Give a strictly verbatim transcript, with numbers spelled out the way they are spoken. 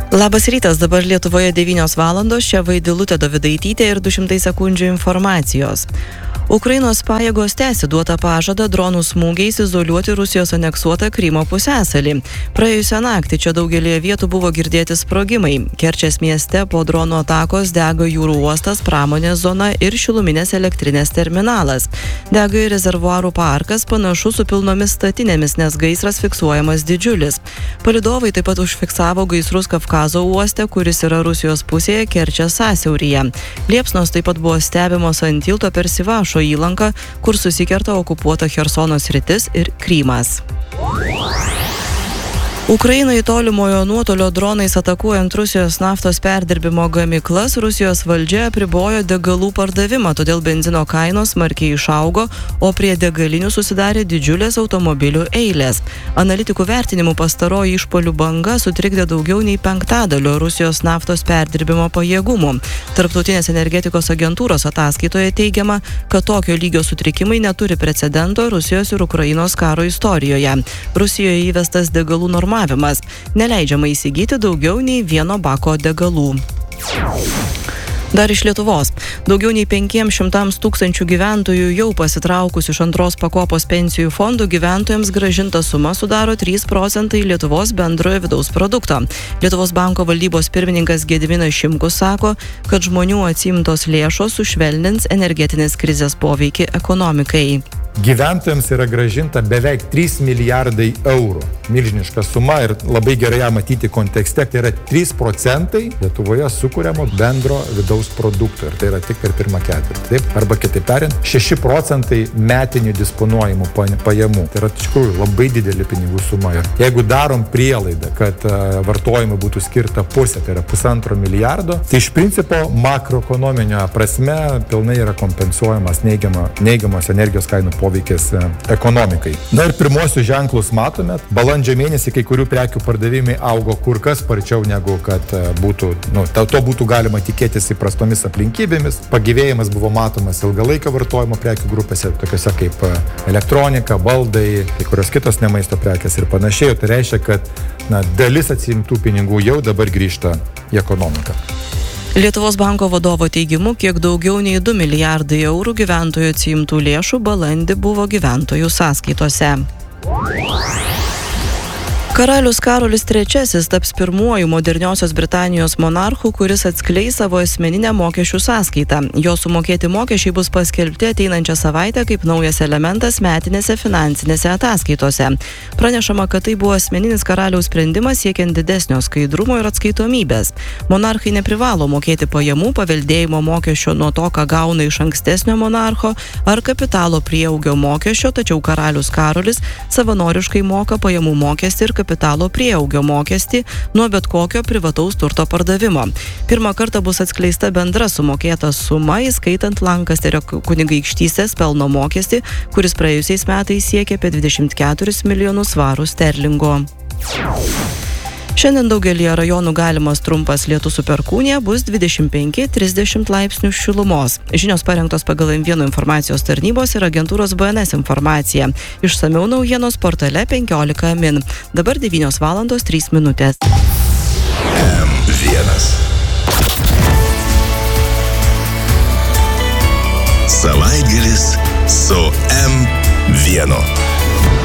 Labas rytas, dabar Lietuvoje devynios valandos, čia Vaidilutė Dovidaitytė ir du šimtai sekundžių informacijos. Ukrainos pajėgos tęsi duotą pažadą dronų smūgiais izoliuoti Rusijos aneksuotą Krymo pusiasalį. Praėjusią naktį čia daugelį vietų buvo girdėti sprogimai. Kerčės mieste po dronų atakos dega jūrų uostas, pramonės zona ir šiluminės elektrinės terminalas. Dega ir rezervuarų parkas, panašus su pilnomis statinėmis, nes gaisras fiksuojamas didžiulis. Palydovai taip pat užfiksavo gaisrus Kavkazo uoste, kuris yra Rusijos pusėje Kerčės sąsiauryje. Liepsnos taip pat buvo stebimos ant tilto per Sivašo įlanką, kur susikerta okupuota Chersono sritis ir Krymas. Ukrainai tolimojo nuotolio dronais atakuojant Rusijos naftos perdirbimo gamyklas, Rusijos valdžia apribojo degalų pardavimą, todėl benzino kainos smarkiai išaugo, o prie degalinių susidarė didžiulės automobilių eilės. Analitikų vertinimų pastaroji išpuolių banga sutrikdė daugiau nei penktadalio Rusijos naftos perdirbimo pajėgumų. Tarptautinės energetikos agentūros ataskaitoje teigiama, kad tokio lygio sutrikimai neturi precedento Rusijos ir Ukrainos karo istorijoje. Rusijoje įvestas degalų normavimas. Neleidžiama įsigyti daugiau nei vieno bako degalų. Dar iš Lietuvos. Daugiau nei penkiems šimtams tūkstančių gyventojų jau pasitraukusių iš antros pakopos pensijų fondų gyventojams grąžinta suma sudaro trys procentai Lietuvos bendrojo vidaus produkto. Lietuvos banko valdybos pirmininkas Gediminas Šimkus sako, kad žmonių atsiimtos lėšos sušvelnins energetinės krizės poveikį ekonomikai. Gyventojams yra grąžinta beveik trys milijardai eurų. Milžiniška suma ir labai gerai ją matyti kontekste. Tai yra trys procentai Lietuvoje sukuriamo bendro vidaus produkto. Ir tai yra tik per pirmą ketvirtį. Taip? Arba kitaip tariant, šeši procentai metinių disponuojamų pajamų. Tai yra tikrųjų labai didelė pinigų suma. Ir jeigu darom prielaidą, kad uh, vartojimui būtų skirta pusė, tai yra pusantro milijardo, tai iš principo makroekonominio prasme pilnai yra kompensuojamas neigiama, neigiamos energijos kainų poveikis ekonomikai. Na ir pirmosius ženklus matome. Balandžio mėnesį kai kurių prekių pardavimai augo kur kas sparčiau negu kad būtų, nu, to būtų galima tikėtis įprastomis aplinkybėmis. Pagyvėjimas buvo matomas ilgalaikio vartojimo prekių grupėse, tokiose kaip elektronika, baldai, kai kurios kitos ne maisto prekės ir panašiai. Tai reiškia, kad na, dalis atsiimtų pinigų jau dabar grįžta į ekonomiką. Lietuvos banko vadovo teigimu, kiek daugiau nei du milijardai eurų gyventojų atsiimtų lėšų balandį buvo gyventojų sąskaitose. Karalius Karolis trečiasis taps pirmuoju moderniosios Britanijos monarchu, kuris atskleis savo asmeninę mokesčių sąskaitą. Jo sumokėti mokesčiai bus paskelbti ateinančią savaitę kaip naujas elementas metinėse finansinėse ataskaitose. Pranešama, kad tai buvo asmeninis karaliaus sprendimas siekiant didesnio skaidrumo ir atskaitomybės. Monarchai neprivalo mokėti pajamų paveldėjimo mokesčio nuo to, ką gauna iš ankstesnio monarcho ar kapitalo prieaugio mokesčio, tačiau karalius Karolis savanoriškai moka pajamų mokestį ir kapitalo prieaugio mokestį nuo bet kokio privataus turto pardavimo. Pirmą kartą bus atskleista bendra sumokėta suma, įskaitant Lankasterio kunigaikštystės pelno mokestį, kuris praėjusiais metais siekė apie dvidešimt keturis milijonus svarų sterlingo. Šiandien daugelyje rajonų galimas trumpas lietus su perkūnija, bus dvidešimt penki trisdešimt laipsnių šilumos. Žinios parengtos pagal M vienas informacijos tarnybos ir agentūros B N S informacija. Išsamiau naujienos portale penkiolika min. Dabar devynios valandos trys minutės. M vienas. Savaitgalis su M vienas.